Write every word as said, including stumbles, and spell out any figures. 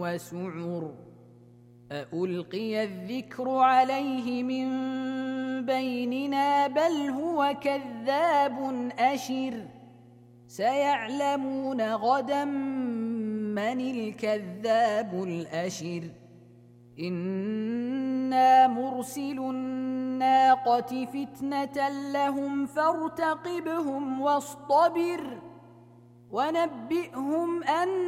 وسعر أألقي الذكر عليه من بيننا بل هو كذاب أشر سيعلمون غدا من الكذاب الأشر إنا مرسل الناقة فتنة لهم فارتقبهم واصطبر ونبئهم أن